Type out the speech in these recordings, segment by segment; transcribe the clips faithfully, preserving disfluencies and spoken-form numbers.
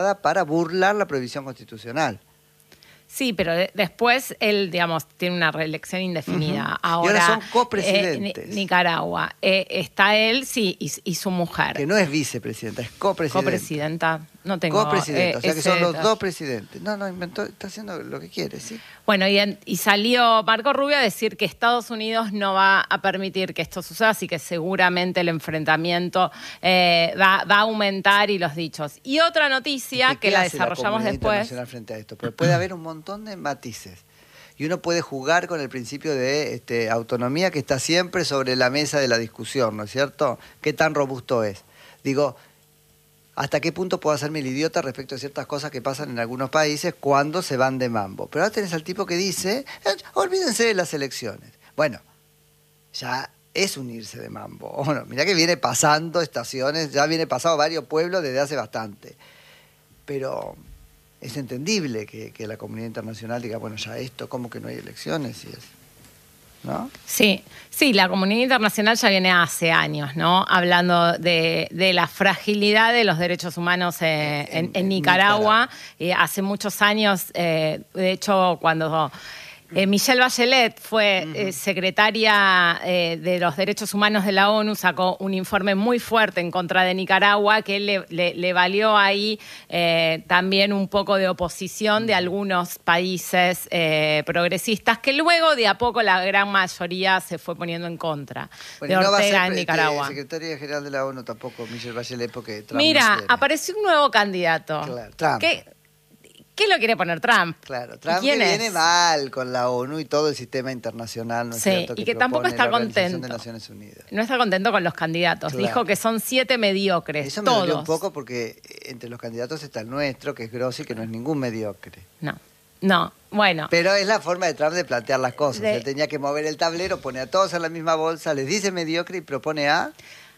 para burlar la prohibición constitucional. Sí, pero de, después él, digamos, tiene una reelección indefinida. Uh-huh. Ahora, y ahora son copresidentes. Eh, Nicaragua. Eh, está él, sí, y, y su mujer. Que no es vicepresidenta, es copresidenta. Copresidenta. No tengo... Copresidenta, eh, o sea que ese... son los dos presidentes. No, no, inventó, está haciendo lo que quiere, ¿sí? Bueno, y, en, y salió Marco Rubio a decir que Estados Unidos no va a permitir que esto suceda, así que seguramente el enfrentamiento eh, va, va a aumentar y los dichos. Y otra noticia que la desarrollamos la después... frente a esto? Pero puede haber un montón de matices. Y uno puede jugar con el principio de este, autonomía que está siempre sobre la mesa de la discusión, ¿no es cierto? ¿Qué tan robusto es? Digo... ¿Hasta qué punto puedo hacerme el idiota respecto a ciertas cosas que pasan en algunos países cuando se van de mambo? Pero ahora tenés al tipo que dice, eh, olvídense de las elecciones. Bueno, ya es unirse de mambo. Bueno, mirá que viene pasando estaciones, ya viene pasado varios pueblos desde hace bastante. Pero es entendible que, que la comunidad internacional diga, bueno, ya esto, ¿cómo que no hay elecciones? Y es... ¿no? Sí, sí, la comunidad internacional ya viene hace años, ¿no? Hablando de, de la fragilidad de los derechos humanos eh, en, en, en Nicaragua. Nicaragua. Eh, hace muchos años, eh, de hecho, cuando... Eh, Michelle Bachelet fue uh-huh. eh, secretaria eh, de los Derechos Humanos de la ONU, sacó un informe muy fuerte en contra de Nicaragua que le, le, le valió ahí eh, también un poco de oposición de algunos países eh, progresistas que luego de a poco la gran mayoría se fue poniendo en contra bueno, de Ortega no va a ser, en Nicaragua. Este, secretaria general de la ONU tampoco, Michelle Bachelet, porque Trump Mira, no apareció un nuevo candidato. Claro, Trump. ¿Qué? ¿Qué lo quiere poner Trump? Claro, Trump ¿Quién que es? viene mal con la ONU y todo el sistema internacional, ¿no es sí, cierto? Y que que tampoco está la contento. De Naciones Unidas. No está contento con los candidatos. Claro. Dijo que son siete mediocres. Eso me todos. dolió un poco porque entre los candidatos está el nuestro, que es Grossi, que no es ningún mediocre. No, no, bueno. Pero es la forma de Trump de plantear las cosas. De... Él tenía que mover el tablero, pone a todos en la misma bolsa, les dice mediocre y propone a...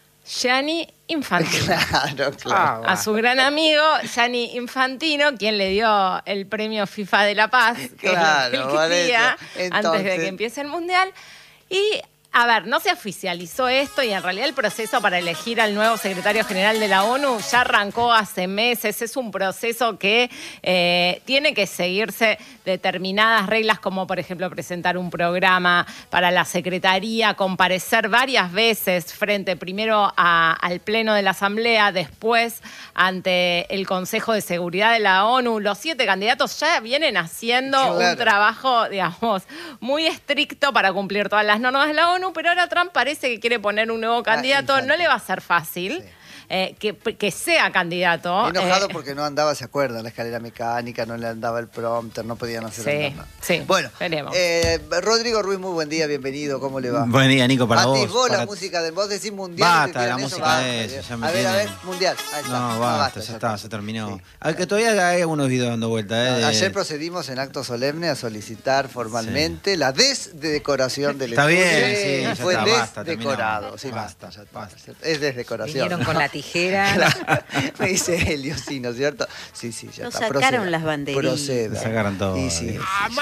Gianni Infantino. Claro, claro. A su gran amigo Gianni Infantino, quien le dio el premio FIFA de la Paz, que claro, es lo que él quería Entonces... antes de que empiece el Mundial. Y, a ver, no se oficializó esto y en realidad el proceso para elegir al nuevo secretario general de la ONU ya arrancó hace meses. Es un proceso que eh, tiene que seguirse determinadas reglas, como por ejemplo presentar un programa para la secretaría, comparecer varias veces frente primero a, al Pleno de la Asamblea, después ante el Consejo de Seguridad de la ONU. Los siete candidatos ya vienen haciendo claro. un trabajo, digamos, muy estricto para cumplir todas las normas de la ONU, pero ahora Trump parece que quiere poner un nuevo candidato. Ah, no le va a ser fácil. Sí. Eh, que, que sea candidato. Enojado eh, porque no andaba, ¿se acuerdan? La escalera mecánica, no le andaba el prompter, no podían hacer sí, nada. Sí, bueno, veremos. Eh, Rodrigo Ruiz, muy buen día, bienvenido, ¿cómo le va? Buen día, Nico, para vos. Atisbó para... la música del vos decís mundial. Basta, la música basta, de eso, ya me A ver, tiene... a ver, mundial. Ahí está. No, basta, no, basta ya, ya está, está, se terminó. Sí. A ver, que todavía hay algunos videos dando vuelta. ¿eh? No, ayer procedimos en acto solemne a solicitar formalmente sí. la desdecoración del está estudio. Está bien, sí, Fue ya está, desdecorado. Basta, sí, basta, basta, basta. basta. Es desdecoración. Vinieron ¿no? con la tijera. Claro. Me dice Helio, sí, ¿no es cierto? Sí, sí, ya no está. sacaron proceda, las banderillas. Proceda. Sacaron todo. Y sí, sí,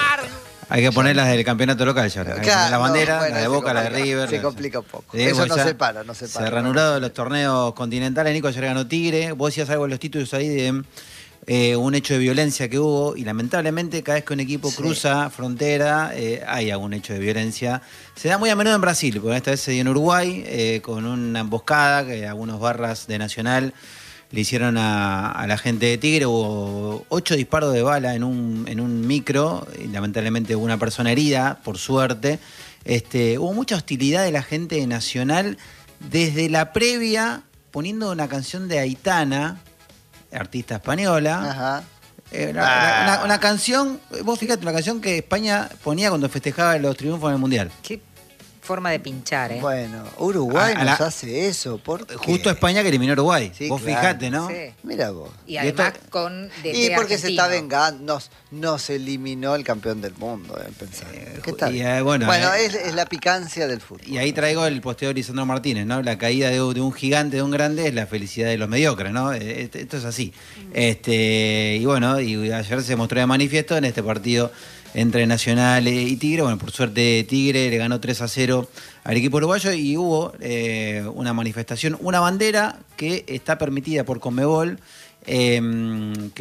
hay que poner las del campeonato local ya. Hay que poner la bandera, no, bueno, la de Boca, la de River. Se complica un poco. Eh, Eso no ya se para, no se para. Se reanudaron los torneos continentales. Nico, ayer ganó Tigre. Vos decías algo en los títulos ahí de eh, un hecho de violencia que hubo. Y lamentablemente, cada vez que un equipo sí. cruza frontera, eh, hay algún hecho de violencia. Se da muy a menudo en Brasil, porque esta vez se dio en Uruguay, eh, con una emboscada que algunos barras de Nacional le hicieron a, a la gente de Tigre. Hubo ocho disparos de bala en un, en un micro, y lamentablemente hubo una persona herida, por suerte. Este, hubo mucha hostilidad de la gente de Nacional desde la previa, poniendo una canción de Aitana, artista española. Ajá. Eh, una, ah. una, una canción, vos fíjate, una canción que España ponía cuando festejaba los triunfos en el Mundial. ¿Qué? Forma de pinchar, ¿eh? Bueno, Uruguay a, a nos la, hace eso. ¿Por qué? Justo España que eliminó a Uruguay. Sí, vos claro. fijate, ¿no? Sí. Mira vos. Y además y esto, con de, Y de porque argentino. se está vengando. Nos, nos eliminó el campeón del mundo, deben pensar. Eh, ¿Qué tal? Y, eh, bueno, bueno eh, es, es la picancia del fútbol. Y ahí traigo el posteo de Lisandro Martínez, ¿no? La caída de, de un gigante, de un grande, es la felicidad de los mediocres, ¿no? Esto es así. Mm. Este, y bueno, y ayer se mostró de manifiesto en este partido entre Nacional y Tigre. Bueno, por suerte Tigre le ganó tres a cero al equipo uruguayo y hubo eh, una manifestación, una bandera que está permitida por Conmebol eh,